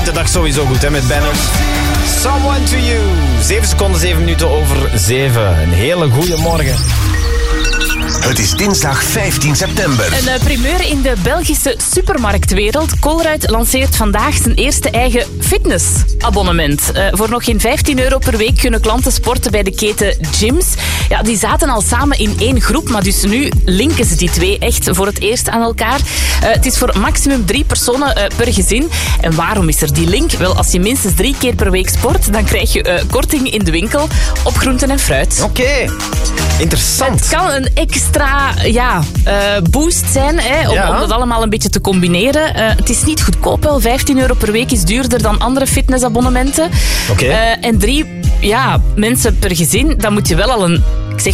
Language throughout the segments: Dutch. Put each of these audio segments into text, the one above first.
de dag sowieso goed, hè, met Banners. Someone to you. 7 seconden, 7 minuten over 7. Een hele goede morgen. Het is dinsdag 15 september. Een primeur in de Belgische supermarktwereld. Colruyt lanceert vandaag zijn eerste eigen fitnessabonnement. Voor nog geen €15 per week kunnen klanten sporten bij de keten gyms. Ja, die zaten al samen in één groep, maar dus nu linken ze die twee echt voor het eerst aan elkaar. Het is voor maximum 3 personen per gezin. En waarom is er die link? Wel, als je minstens 3 keer per week sport, dan krijg je korting in de winkel op groenten en fruit. Oké. Interessant. Het kan een extra boost zijn, hè, om dat allemaal een beetje te combineren. Het is niet goedkoop, wel. €15 per week is duurder dan andere fitnessabonnementen. Oké. En 3 mensen per gezin, dan moet je wel al een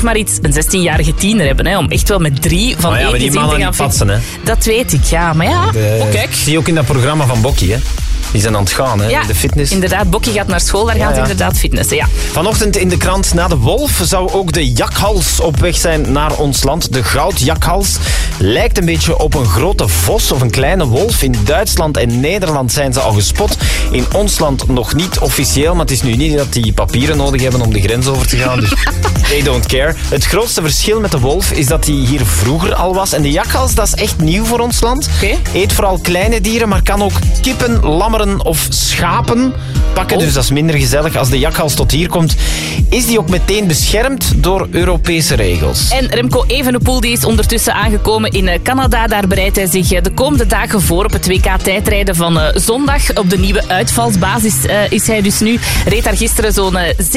16-jarige tiener hebben, hè, om echt wel met 3 van één gezin te gaan niet patsen, hè. Dat weet ik, ja. Maar ja, kijk. Zie je ook in dat programma van Bokkie, hè. Die zijn aan het gaan, hè, Ja, de fitness. Inderdaad, Bokkie gaat naar school, daar gaat inderdaad fitnessen, ja. Vanochtend in de krant na de wolf zou ook de jakhals op weg zijn naar ons land. De goudjakhals lijkt een beetje op een grote vos of een kleine wolf. In Duitsland en Nederland zijn ze al gespot. In ons land nog niet officieel, maar het is nu niet dat die papieren nodig hebben om de grens over te gaan. Dus they don't care. Het grootste verschil met de wolf is dat die hier vroeger al was. En de jakhals, dat is echt nieuw voor ons land. Oké. Eet vooral kleine dieren, maar kan ook kippen, lammeren of schapen pakken. Dus dat is minder gezellig. Als de jakhals tot hier komt, is die ook meteen beschermd door Europese regels. En Remco Evenepoel die is ondertussen aangekomen in Canada. Daar bereidt hij zich de komende dagen voor op het WK-tijdrijden van zondag. Op de nieuwe uitvalsbasis is hij dus nu. Reed daar gisteren zo'n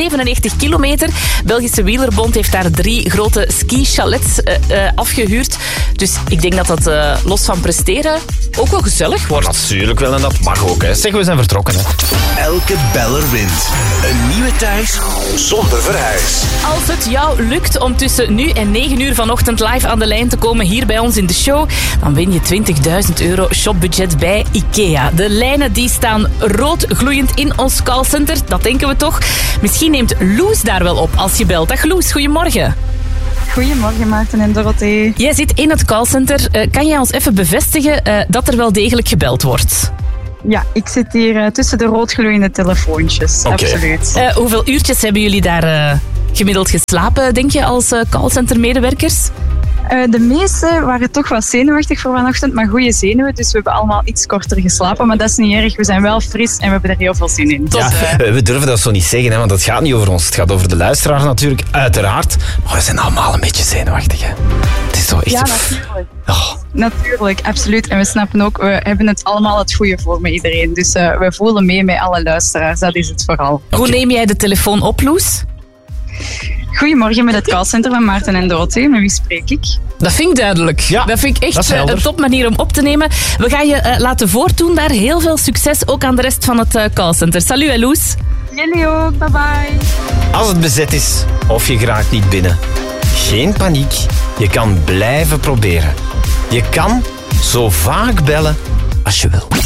97 kilometer. Belgische Wielerbond heeft daar 3 grote ski-chalets afgehuurd. Dus ik denk dat dat los van presteren ook wel gezellig wordt. Natuurlijk wel, en dat mag ook. Hè. Zeg, we zijn vertrokken. Hè. Elke beller wint. Een nieuwe thuis zonder verhuis. Als het jou lukt om tussen nu en 9 uur vanochtend live aan de lijn te komen hier bij ons in de show, dan win je €20.000 shopbudget bij IKEA. De lijnen die staan rood gloeiend in ons callcenter, dat denken we toch. Misschien neemt Loes daar wel op als je belt. Dag Loes, goedemorgen. Goedemorgen Maarten en Dorothee. Jij zit in het callcenter. Kan jij ons even bevestigen dat er wel degelijk gebeld wordt? Ja, ik zit hier tussen de roodgloeiende telefoontjes. Oké. Absoluut. Hoeveel uurtjes hebben jullie daar gemiddeld geslapen, denk je, als callcentermedewerkers? De meeste waren toch wat zenuwachtig voor vanochtend, maar goede zenuwen. Dus we hebben allemaal iets korter geslapen. Maar dat is niet erg. We zijn wel fris en we hebben er heel veel zin in. Ja, we durven dat zo niet zeggen, hè, want het gaat niet over ons. Het gaat over de luisteraar natuurlijk, uiteraard. Maar we zijn allemaal een beetje zenuwachtig. Hè. Het is zo echt... Ja, natuurlijk. Oh. Natuurlijk, absoluut. En we snappen ook, we hebben het allemaal het goede voor met iedereen. Dus we voelen mee met alle luisteraars. Dat is het vooral. Hoe neem jij de telefoon op, Loes? Goedemorgen met het callcenter van Maarten en Dorothee. Met wie spreek ik? Dat vind ik duidelijk. Ja, dat vind ik dat is echt helder. een topmanier om op te nemen. We gaan je laten voortdoen daar. Heel veel succes ook aan de rest van het callcenter. Salut, hè, Loes. Jullie ook. Bye bye. Als het bezet is of je geraakt niet binnen, geen paniek. Je kan blijven proberen. Je kan zo vaak bellen als je wil.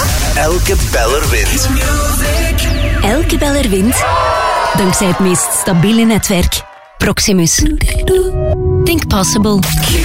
Elke beller wint. Elke beller wint dankzij het meest stabiele netwerk. Proximus. Think possible.